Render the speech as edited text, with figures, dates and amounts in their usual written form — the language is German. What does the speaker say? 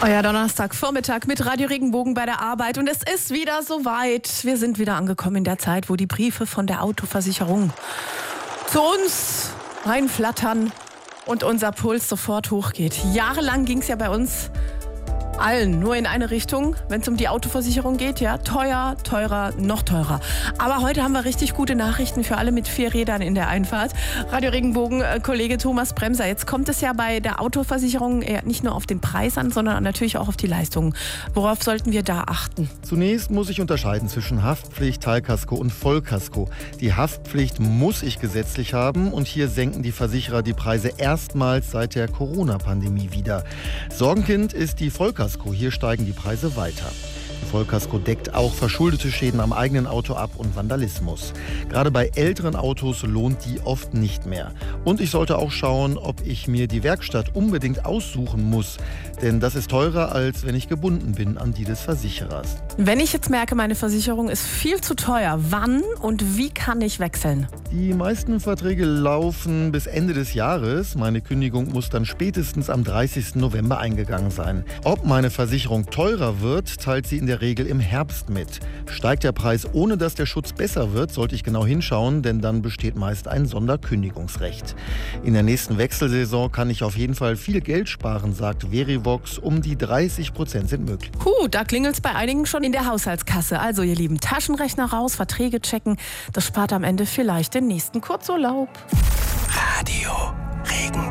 Euer Donnerstagvormittag mit Radio Regenbogen bei der Arbeit und es ist wieder soweit. Wir sind wieder angekommen in der Zeit, wo die Briefe von der Autoversicherung zu uns reinflattern und unser Puls sofort hochgeht. Jahrelang ging es ja bei uns allen nur in eine Richtung, wenn es um die Autoversicherung geht. Ja, teuer, teurer, noch teurer. Aber heute haben wir richtig gute Nachrichten für alle mit 4 Rädern in der Einfahrt. Radio Regenbogen, Kollege Thomas Bremser. Jetzt kommt es ja bei der Autoversicherung nicht nur auf den Preis an, sondern natürlich auch auf die Leistungen. Worauf sollten wir da achten? Zunächst muss ich unterscheiden zwischen Haftpflicht, Teilkasko und Vollkasko. Die Haftpflicht muss ich gesetzlich haben und hier senken die Versicherer die Preise erstmals seit der Corona-Pandemie wieder. Sorgenkind ist die Vollkasko. Hier steigen die Preise weiter. Die Vollkasko deckt auch verschuldete Schäden am eigenen Auto ab und Vandalismus. Gerade bei älteren Autos lohnt die oft nicht mehr. Und ich sollte auch schauen, ob ich mir die Werkstatt unbedingt aussuchen muss. Denn das ist teurer, als wenn ich gebunden bin an die des Versicherers. Wenn ich jetzt merke, meine Versicherung ist viel zu teuer, wann und wie kann ich wechseln? Die meisten Verträge laufen bis Ende des Jahres. Meine Kündigung muss dann spätestens am 30. November eingegangen sein. Ob meine Versicherung teurer wird, teilt sie in der Regel im Herbst mit. Steigt der Preis, ohne dass der Schutz besser wird, sollte ich genau hinschauen, denn dann besteht meist ein Sonderkündigungsrecht. In der nächsten Wechselsaison kann ich auf jeden Fall viel Geld sparen, sagt Verivox. Um die 30% sind möglich. Da klingelt's bei einigen schon in der Haushaltskasse. Also ihr Lieben, Taschenrechner raus, Verträge checken. Das spart am Ende vielleicht den nächsten Kurzurlaub. Radio Regenbogen.